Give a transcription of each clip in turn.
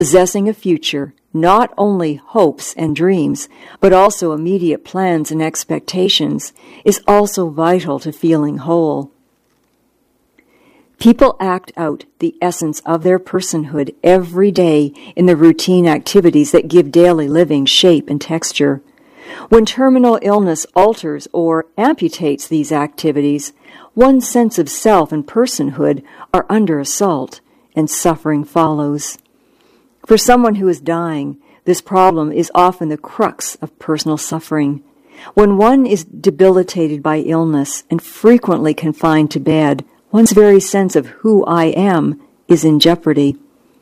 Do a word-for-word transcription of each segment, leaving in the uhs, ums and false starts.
Possessing a future, not only hopes and dreams, but also immediate plans and expectations, is also vital to feeling whole. People act out the essence of their personhood every day in the routine activities that give daily living shape and texture. When terminal illness alters or amputates these activities, one's sense of self and personhood are under assault, and suffering follows. For someone who is dying, this problem is often the crux of personal suffering. When one is debilitated by illness and frequently confined to bed, one's very sense of who I am is in jeopardy.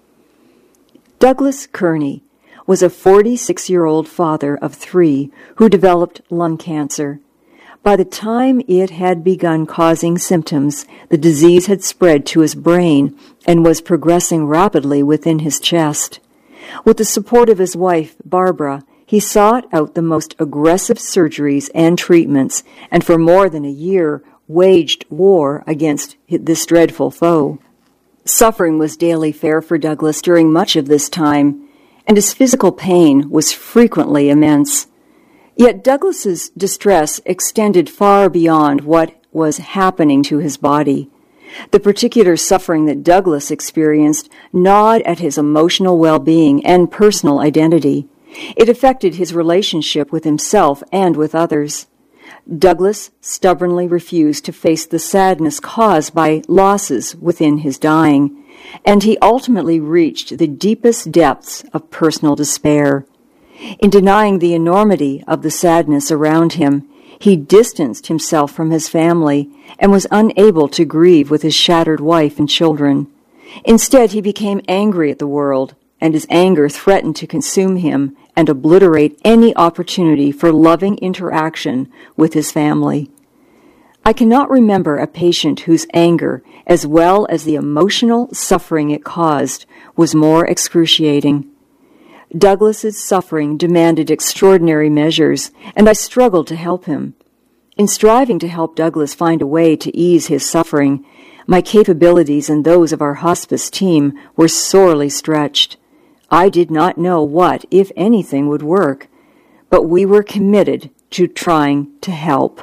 Douglas Kearney was a forty-six-year-old father of three who developed lung cancer. By the time it had begun causing symptoms, the disease had spread to his brain and was progressing rapidly within his chest. With the support of his wife, Barbara, he sought out the most aggressive surgeries and treatments, and for more than a year waged war against this dreadful foe. Suffering was daily fare for Douglas during much of this time, and his physical pain was frequently immense. Yet Douglas's distress extended far beyond what was happening to his body. The particular suffering that Douglas experienced gnawed at his emotional well-being and personal identity. It affected his relationship with himself and with others. Douglas stubbornly refused to face the sadness caused by losses within his dying, and he ultimately reached the deepest depths of personal despair. In denying the enormity of the sadness around him, he distanced himself from his family and was unable to grieve with his shattered wife and children. Instead, he became angry at the world, and his anger threatened to consume him and obliterate any opportunity for loving interaction with his family. I cannot remember a patient whose anger, as well as the emotional suffering it caused, was more excruciating. Douglas's suffering demanded extraordinary measures, and I struggled to help him. In striving to help Douglas find a way to ease his suffering, my capabilities and those of our hospice team were sorely stretched. I did not know what, if anything, would work, but we were committed to trying to help.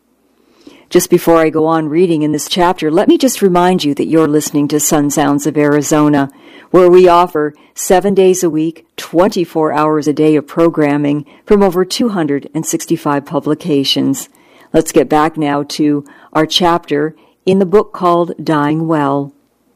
Just before I go on reading in this chapter, let me just remind you that you're listening to Sun Sounds of Arizona, where we offer seven days a week, twenty-four hours a day of programming from over two hundred sixty-five publications. Let's get back now to our chapter in the book called Dying Well.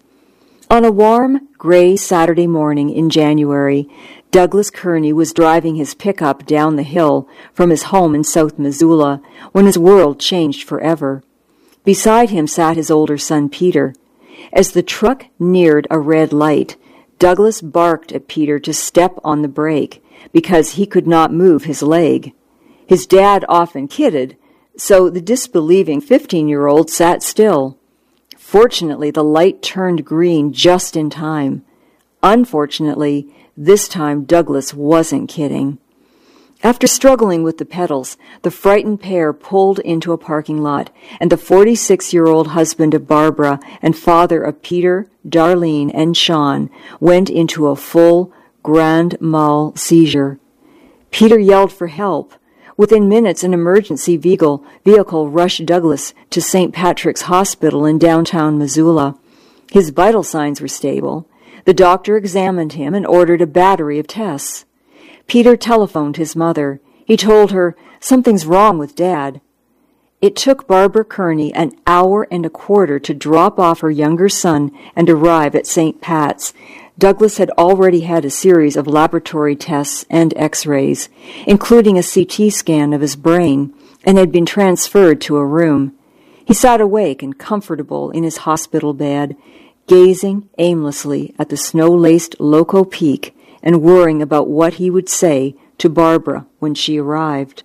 On a warm, gray Saturday morning in January, Douglas Kearney was driving his pickup down the hill from his home in South Missoula when his world changed forever. Beside him sat his older son, Peter. As the truck neared a red light, Douglas barked at Peter to step on the brake because he could not move his leg. His dad often kidded, so the disbelieving fifteen-year-old sat still. Fortunately, the light turned green just in time. Unfortunately, this time Douglas wasn't kidding. After struggling with the pedals, the frightened pair pulled into a parking lot, and the forty-six-year-old husband of Barbara and father of Peter, Darlene, and Sean went into a full grand mal seizure. Peter yelled for help. Within minutes, an emergency vehicle, vehicle rushed Douglas to Saint Patrick's Hospital in downtown Missoula. His vital signs were stable. The doctor examined him and ordered a battery of tests. Peter telephoned his mother. He told her, "Something's wrong with Dad." It took Barbara Kearney an hour and a quarter to drop off her younger son and arrive at Saint Pat's. Douglas had already had a series of laboratory tests and x-rays, including a C T scan of his brain, and had been transferred to a room. He sat awake and comfortable in his hospital bed, gazing aimlessly at the snow-laced Loco Peak and worrying about what he would say to Barbara when she arrived.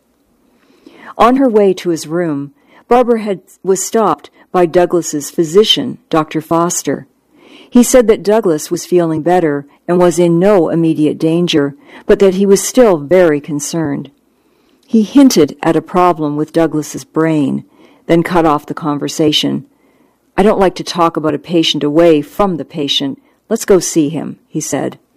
On her way to his room, Barbara had, was stopped by Douglas's physician, Doctor Foster. He said that Douglas was feeling better and was in no immediate danger, but that he was still very concerned. He hinted at a problem with Douglas's brain, then cut off the conversation. "I don't like to talk about a patient away from the patient. Let's go see him," he said.